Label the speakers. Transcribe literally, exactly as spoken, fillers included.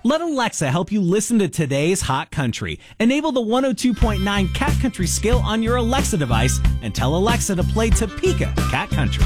Speaker 1: Let Alexa help you listen to today's hot country. Enable the one oh two point nine Cat Country skill on your Alexa device and tell Alexa to play Topeka Cat Country.